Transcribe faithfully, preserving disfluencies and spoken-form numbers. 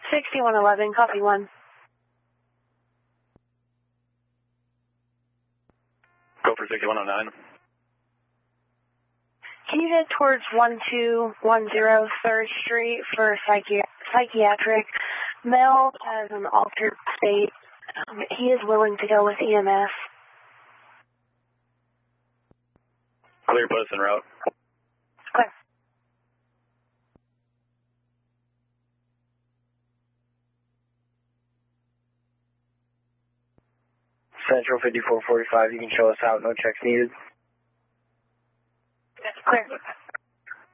sixty-one eleven, copy one. Go for sixty-one oh nine. Can you head towards one two one zero third Street for psychi psychiatric? Male has an altered state. Um, he is willing to go with E M S. Clear post en route. Clear. Central fifty-four forty-five, you can show us out, no checks needed. Clear.